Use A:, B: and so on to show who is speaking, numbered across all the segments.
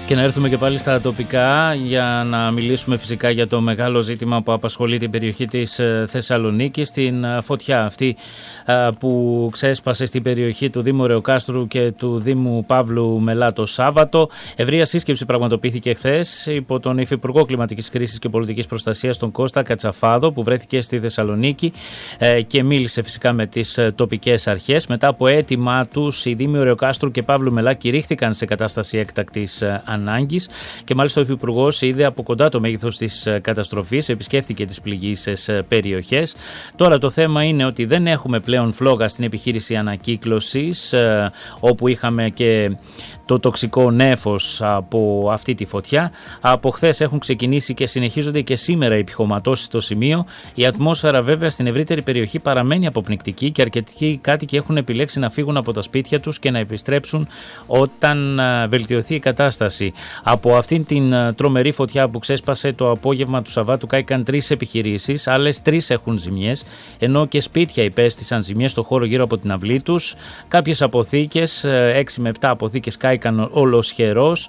A: Και να έρθουμε και πάλι στα τοπικά για να μιλήσουμε φυσικά για το μεγάλο ζήτημα που απασχολεί την περιοχή της Θεσσαλονίκης, την φωτιά αυτή που ξέσπασε στην περιοχή του Δήμου Ρεοκάστρου και του Δήμου Παύλου Μελά το Σάββατο. Ευρεία σύσκεψη πραγματοποιήθηκε χθες υπό τον Υφυπουργό Κλιματικής Κρίσης και Πολιτικής Προστασίας, τον Κώστα Κατσαφάδο, που βρέθηκε στη Θεσσαλονίκη και μίλησε φυσικά με τις τοπικές αρχές. Μετά από αίτημά τους, οι Δήμοι Ρεοκάστρου και Παύλου Μελά κηρύχθηκαν σε κατάσταση έκτακτης ανάγκης και μάλιστα ο Υφυπουργός είδε από κοντά το μέγεθος της καταστροφής, επισκέφθηκε τις πληγείσες περιοχές. Τώρα το θέμα είναι ότι δεν έχουμε πλέον φλόγα στην επιχείρηση ανακύκλωσης, όπου είχαμε και το τοξικό νέφος από αυτή τη φωτιά. Από χθες έχουν ξεκινήσει και συνεχίζονται και σήμερα οι επιχωματώσεις στο σημείο. Η ατμόσφαιρα βέβαια στην ευρύτερη περιοχή παραμένει αποπνικτική και αρκετοί κάτοικοι έχουν επιλέξει να φύγουν από τα σπίτια τους και να επιστρέψουν όταν βελτιωθεί η κατάσταση. Από αυτήν την τρομερή φωτιά που ξέσπασε το απόγευμα του Σαββάτου κάηκαν 3 επιχειρήσεις, άλλες 3 έχουν ζημιές, ενώ και σπίτια υπέστησαν ζημιές στο χώρο γύρω από την αυλή τους. Κάποιες αποθήκες, 6 με 7 αποθήκες κάηκαν ολοσχερός.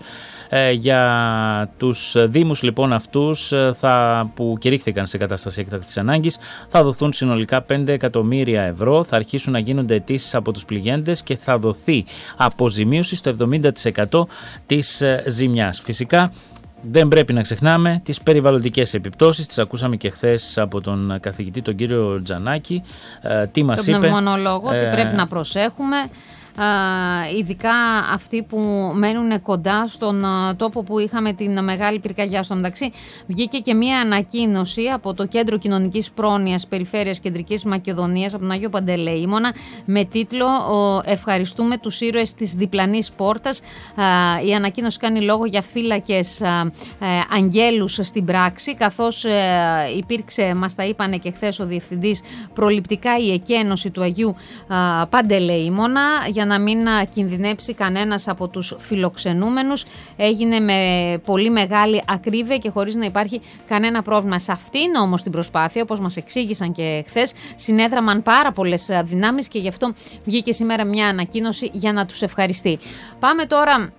A: Για τους δήμους λοιπόν αυτούς που κηρύχθηκαν σε κατάσταση έκτακτης ανάγκης θα δοθούν συνολικά 5 εκατομμύρια ευρώ, θα αρχίσουν να γίνονται αιτήσεις από τους πληγέντες και θα δοθεί αποζημίωση στο 70% της ζημιάς. Φυσικά δεν πρέπει να ξεχνάμε τις περιβαλλοντικές επιπτώσεις, τις ακούσαμε και χθες από τον καθηγητή τον κύριο Τζανάκη, τι μας είπε.
B: Τον πνευμονολόγο, ότι πρέπει να προσέχουμε. Ειδικά αυτοί που μένουν κοντά στον τόπο που είχαμε την μεγάλη πυρκαγιά. Στο μεταξύ βγήκε και μία ανακοίνωση από το Κέντρο Κοινωνικής Πρόνοιας Περιφέρειας Κεντρικής Μακεδονίας, από τον Άγιο Παντελεήμονα, με τίτλο «Ευχαριστούμε τους ήρωες της διπλανής πόρτας». Η ανακοίνωση κάνει λόγο για φύλακες αγγέλους στην πράξη, καθώς υπήρξε, μας τα είπανε και χθες ο Διευθυντής, προληπτικά η εκένωση του Αγίου Παντελεήμονα για να μην κινδυνέψει κανένας από τους φιλοξενούμενους. Έγινε με πολύ μεγάλη ακρίβεια και χωρίς να υπάρχει κανένα πρόβλημα. Σε αυτήν όμως την προσπάθεια, όπως μας εξήγησαν και χθες, συνέδραμαν πάρα πολλές δυνάμεις και γι' αυτό βγήκε σήμερα μια ανακοίνωση για να τους ευχαριστεί. Πάμε τώρα